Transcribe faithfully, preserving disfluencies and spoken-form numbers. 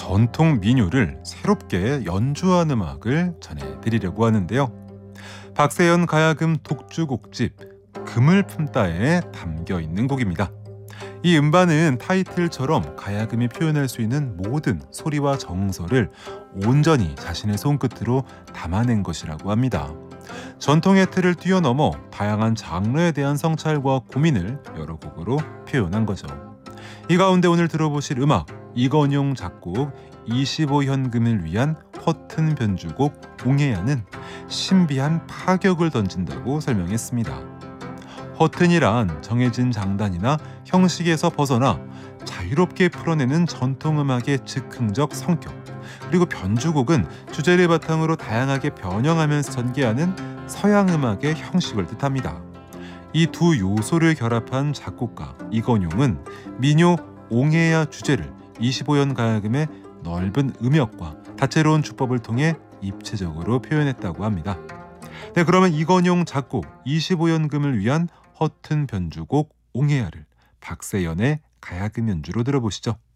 전통 민요를 새롭게 연주한 음악을 전해드리려고 하는데요. 박세연 가야금 독주곡집 금을 품다에 담겨 있는 곡입니다. 이 음반은 타이틀처럼 가야금이 표현할 수 있는 모든 소리와 정서를 온전히 자신의 손끝으로 담아낸 것이라고 합니다. 전통의 틀을 뛰어넘어 다양한 장르에 대한 성찰과 고민을 여러 곡으로 표현한 거죠. 이 가운데 오늘 들어보실 음악, 이건용 작곡 이십오 현금을 위한 허튼 변주곡 옹해야는 신비한 파격을 던진다고 설명했습니다. 허튼이란 정해진 장단이나 형식에서 벗어나 자유롭게 풀어내는 전통음악의 즉흥적 성격, 그리고 변주곡은 주제를 바탕으로 다양하게 변형하면서 전개하는 서양음악의 형식을 뜻합니다. 이 두 요소를 결합한 작곡가 이건용은 민요 옹해야 주제를 이십오 현 가야금의 넓은 음역과 다채로운 주법을 통해 입체적으로 표현했다고 합니다. 네, 그러면 이건용 작곡 이십오 현금을 위한 허튼 변주곡 옹해야를 박세연의 가야금 연주로 들어보시죠.